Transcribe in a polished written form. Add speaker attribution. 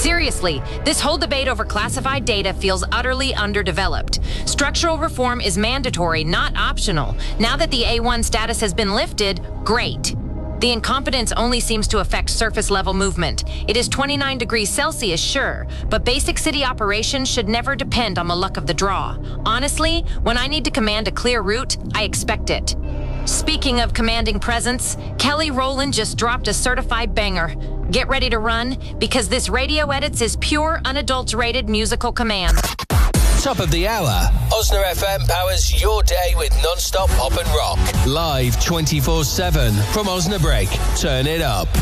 Speaker 1: Seriously, this whole debate over classified data feels utterly underdeveloped. Structural reform is mandatory, not optional. Now that the A1 status has been lifted, great. The incompetence only seems to affect surface-level movement. It is 29 degrees Celsius, sure, but basic city operations should never depend on the luck of the draw. Honestly, when I need to command a clear route, I expect it. Speaking of commanding presence, Kelly Rowland just dropped a certified banger. Get ready to run, because this Radio Edits is pure, unadulterated musical command.
Speaker 2: Top of the hour. Osna FM powers your day with non-stop pop and rock. Live 24/7 from Osnabrück. Turn it up.